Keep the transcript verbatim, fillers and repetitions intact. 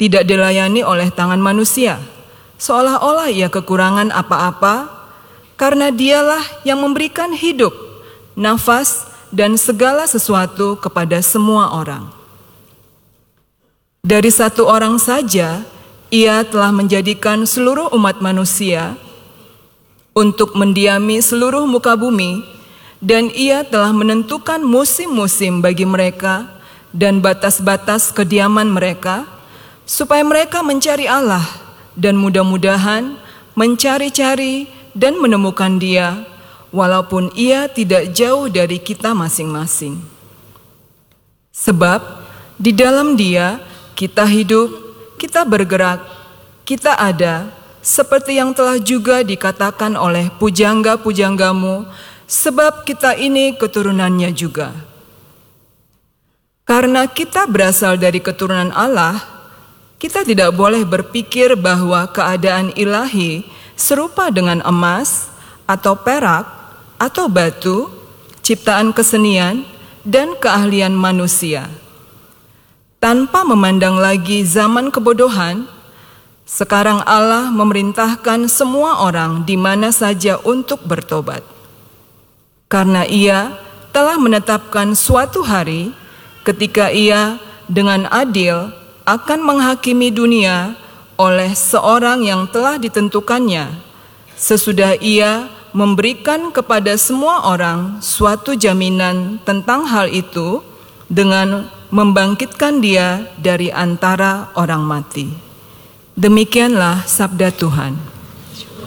tidak dilayani oleh tangan manusia, seolah-olah ia kekurangan apa-apa, karena dialah yang memberikan hidup, nafas, dan segala sesuatu kepada semua orang. Dari satu orang saja, ia telah menjadikan seluruh umat manusia untuk mendiami seluruh muka bumi, dan ia telah menentukan musim-musim bagi mereka dan batas-batas kediaman mereka, supaya mereka mencari Allah dan mudah-mudahan mencari-cari dan menemukan Dia, walaupun Ia tidak jauh dari kita masing-masing. Sebab di dalam Dia kita hidup, kita bergerak, kita ada, seperti yang telah juga dikatakan oleh pujangga-pujanggamu, sebab kita ini keturunannya juga. Karena kita berasal dari keturunan Allah, kita tidak boleh berpikir bahwa keadaan ilahi serupa dengan emas, atau perak, atau batu, ciptaan kesenian, dan keahlian manusia. Tanpa memandang lagi zaman kebodohan, sekarang Allah memerintahkan semua orang di mana saja untuk bertobat. Karena Ia telah menetapkan suatu hari ketika Ia dengan adil akan menghakimi dunia oleh seorang yang telah ditentukannya, sesudah Ia memberikan kepada semua orang suatu jaminan tentang hal itu dengan membangkitkan Dia dari antara orang mati. Demikianlah sabda Tuhan.